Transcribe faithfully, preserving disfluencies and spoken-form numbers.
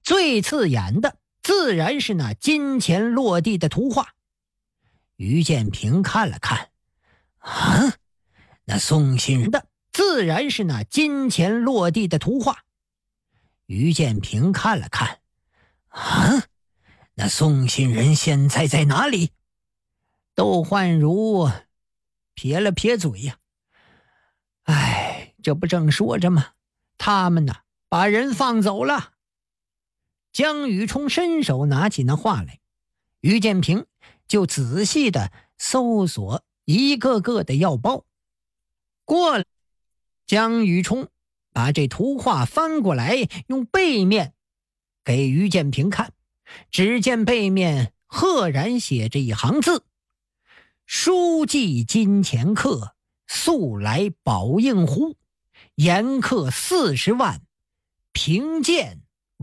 最刺眼的自然是那金钱落地的图画。于建平看了看，啊，那送信人的自然是那金钱落地的图画。于建平看了看，啊，那送信人现在在哪里？窦焕如撇了撇嘴呀、啊，哎，这不正说着吗？他们呢，把人放走了。江宇冲伸手拿起那画来，于建平就仔细的搜索一个个的药包。过了，江宇冲把这图画翻过来，用背面给于建平看。只见背面赫然写着一行字：书记金钱客，速来宝应湖，严客四十万，贫贱